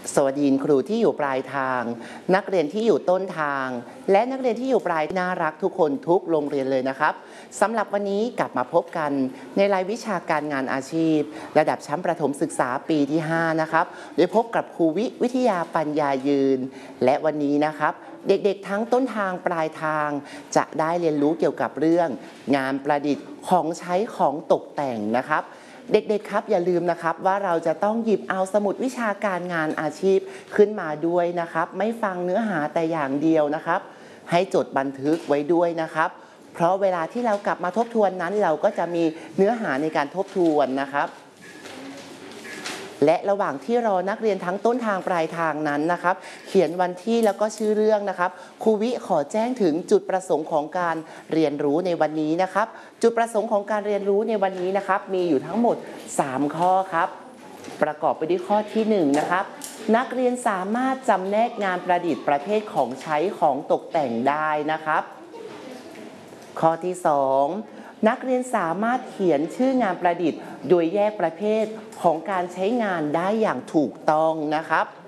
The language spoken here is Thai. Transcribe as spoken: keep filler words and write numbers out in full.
สวัสดีครูที่อยู่ปลายทางนักเรียนที่อยู่ต้นทางและนักเรียนที่อยู่ปลายน่ารักทุกคนทุกโรงเรียนเลยนะครับสำหรับวันนี้กลับมาพบกันในรายวิชาการงานอาชีพระดับชั้นประถมศึกษาปีที่ห้านะครับโดยพบกับครูวิวิทยาปัญญายืนและวันนี้นะครับเด็กๆทั้งต้นทางปลายทางจะได้เรียนรู้เกี่ยวกับเรื่องงานประดิษฐ์ของใช้ของตกแต่งนะครับเด็กๆครับอย่าลืมนะครับว่าเราจะต้องหยิบเอาสมุดวิชาการงานอาชีพขึ้นมาด้วยนะครับไม่ฟังเนื้อหาแต่อย่างเดียวนะครับให้จดบันทึกไว้ด้วยนะครับเพราะเวลาที่เรากลับมาทบทวนนั้นเราก็จะมีเนื้อหาในการทบทวนนะครับและระหว่างที่รอนักเรียนทั้งต้นทางปลายทางนั้นนะครับเขียนวันที่แล้วก็ชื่อเรื่องนะครับครูวิขอแจ้งถึงจุดประสงค์ของการเรียนรู้ในวันนี้นะครับจุดประสงค์ของการเรียนรู้ในวันนี้นะครับมีอยู่ทั้งหมดสามข้อครับประกอบไปด้วยข้อที่หนึ่งนะครับนักเรียนสามารถจำแนกงานประดิษฐ์ประเภทของใช้ของตกแต่งได้นะครับข้อที่สองนักเรียนสามารถเขียนชื่องานประดิษฐ์โดยแยกประเภทของการใช้งานได้อย่างถูกต้องนะครับ